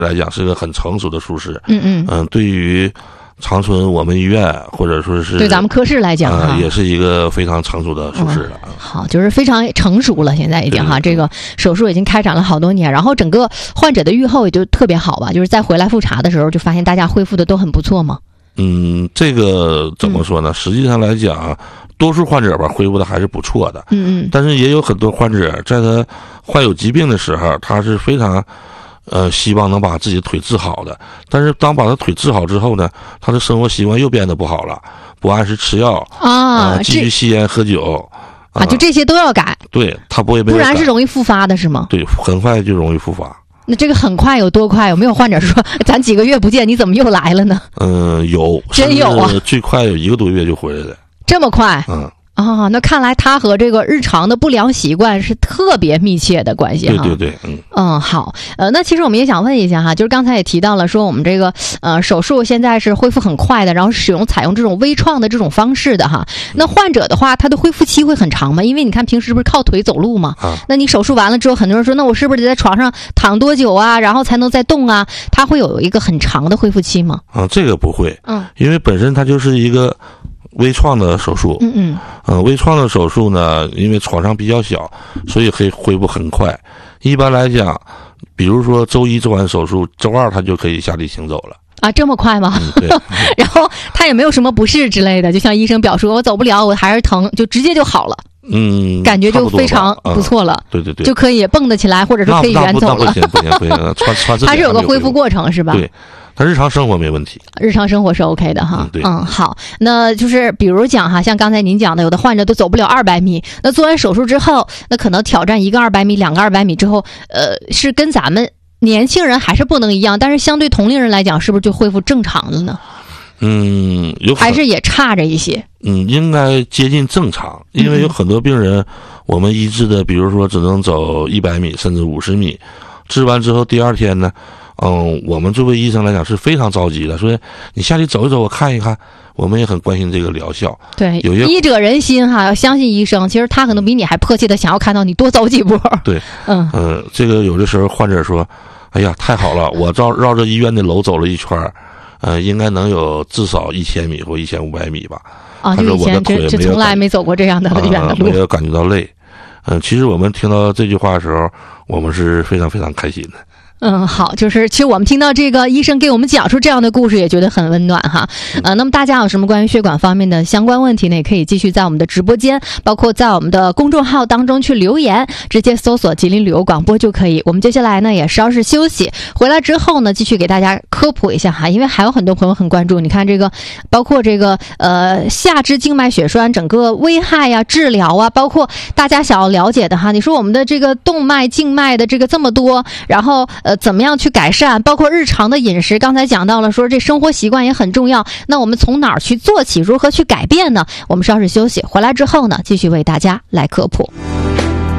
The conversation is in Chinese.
来讲是个很成熟的术式。对于长春我们医院或者说是对咱们科室来讲也是一个非常成熟的术式了。 好，就是非常成熟了，现在已经这个手术已经开展了好多年，然后整个患者的预后也就特别好吧，就是再回来复查的时候就发现大家恢复的都很不错吗？ 这个怎么说呢？实际上来讲，多数患者吧恢复的还是不错的。但是也有很多患者在他患有疾病的时候，他是非常希望能把自己的腿治好的，但是当把他腿治好之后呢，他的生活习惯又变得不好了，不按时吃药继续吸烟喝酒就这些都要改。 对，他不会被， 不然是容易复发的是吗？ 对，很快就容易复发。 那这个很快有多快？有没有患者说咱几个月不见你怎么又来了呢？ 有， 真有啊， 最快有1个多月就回来了。 这么快？那看来他和这个日常的不良习惯是特别密切的关系哈。 对， 好，那其实我们也想问一下哈，就是刚才也提到了说我们这个手术现在是恢复很快的，然后采用这种微创的这种方式的哈。那患者的话，他的恢复期会很长吗？因为你看平时不是靠腿走路吗？那你手术完了之后，很多人说那我是不是得在床上躺多久啊，然后才能再动啊？他会有一个很长的恢复期吗？ 这个不会，因为本身它就是一个微创的手术。微创的手术呢，因为创伤比较小，所以可以恢复很快。一般来讲，比如说周1做完手术，周2他就可以下地行走了。 这么快吗？ 对。 然后他也没有什么不适之类的，就像医生表述我走不了，我还是疼，就直接就好了。感觉就非常不错了。 对， 就可以蹦得起来，或者说可以远走了。 不行， 它是有个恢复过程是吧？ 对，他日常生活没问题， 日常生活是 OK 的哈。好，那就是比如讲哈，像刚才您讲的，有的患者都走不了200米，那做完手术之后，那可能挑战1个200米、2个200米之后，是跟咱们年轻人还是不能一样，但是相对同龄人来讲，是不是就恢复正常了呢？还是也差着一些。 应该接近正常，因为有很多病人，我们医治的，比如说只能走100米甚至50米，治完之后第2天呢，我们作为医生来讲是非常着急的，所以你下去走一走，我看一看，我们也很关心这个疗效。 对，医者仁心哈，要相信医生，其实他可能比你还迫切的想要看到你多走几步。 对，这个有的时候患者说，哎呀，太好了，我绕着医院的楼走了一圈，应该能有至少1000米或1500米吧。 就以前这从来没走过这样的远的路， 没有感觉到累。其实我们听到这句话的时候，我们是非常非常开心的。 好，就是其实我们听到这个医生给我们讲述这样的故事，也觉得很温暖哈。那么大家有什么关于血管方面的相关问题呢？也可以继续在我们的直播间，包括在我们的公众号当中去留言，直接搜索吉林旅游广播就可以。我们接下来呢也稍事休息，回来之后呢继续给大家科普一下哈，因为还有很多朋友很关注。你看这个，包括这个下肢静脉血栓整个危害呀、治疗啊，包括大家想要了解的哈。你说我们的这个动脉、静脉的这个这么多，然后怎么样去改善，包括日常的饮食，刚才讲到了说这生活习惯也很重要，那我们从哪儿去做起，如何去改变呢？我们稍事休息，回来之后呢继续为大家来科普。